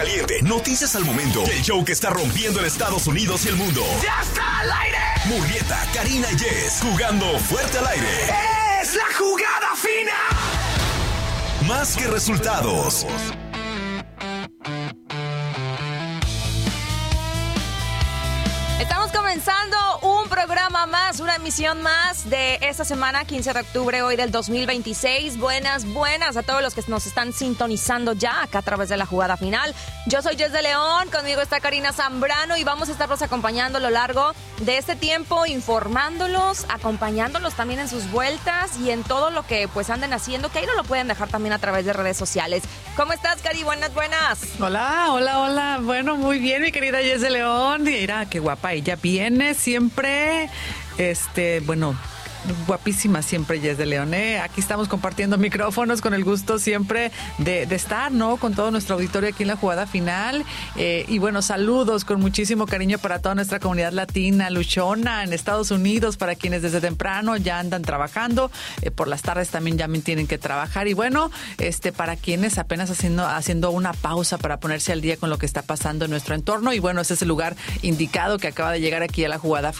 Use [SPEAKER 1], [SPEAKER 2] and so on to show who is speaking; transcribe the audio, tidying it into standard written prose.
[SPEAKER 1] caliente, noticias al momento. El show que está rompiendo en Estados Unidos y el mundo.
[SPEAKER 2] ¡Ya está al aire!
[SPEAKER 1] Murrieta, Karina y Jess, jugando fuerte al aire.
[SPEAKER 2] ¡Es la jugada fina!
[SPEAKER 1] Más que resultados.
[SPEAKER 3] Estamos comenzando un programa más, una emisión más de esta semana, 15 de octubre, hoy del 2026. Buenas a todos los que nos están sintonizando ya acá a través de la jugada final. Yo soy Jess de León, conmigo está Karina Zambrano y vamos a estarlos acompañando a lo largo de este tiempo, informándolos, acompañándolos también en sus vueltas y en todo lo que pues anden haciendo, que ahí no lo pueden dejar también a través de redes sociales. ¿Cómo estás, Cari? Buenas.
[SPEAKER 4] Hola. Bueno, muy bien, mi querida Jess de León. Mira, qué guapa ella viene siempre. Guapísima siempre Jess de León, Aquí estamos compartiendo micrófonos con el gusto siempre de estar, ¿no? Con todo nuestro auditorio aquí en la jugada final. Y bueno, saludos con muchísimo cariño para toda nuestra comunidad latina, luchona, en Estados Unidos, para quienes desde temprano ya andan trabajando. Por las tardes también ya me tienen que trabajar. Y bueno, para quienes apenas haciendo una pausa para ponerse al día con lo que está pasando en nuestro entorno. Y bueno, ese es el lugar indicado que acaba de llegar aquí a la jugada